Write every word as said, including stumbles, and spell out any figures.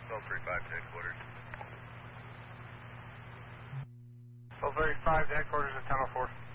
twelve thirty-five to headquarters. twelve thirty-five to headquarters at ten oh four.